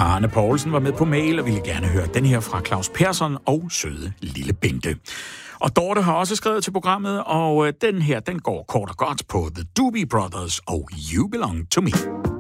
Arne Poulsen var med på mail og ville gerne høre den her fra Claus Persson og søde lille Bente. Og Dorte har også skrevet til programmet, og den her, den går kort og godt på The Doobie Brothers og You Belong To Me.